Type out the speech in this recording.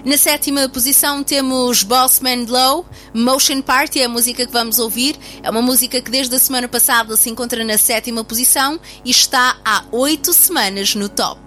Na sétima posição temos Bossman Low, Motion Party, é a música que vamos ouvir. É uma música que desde a semana passada se encontra na sétima posição e está há 8 semanas no top.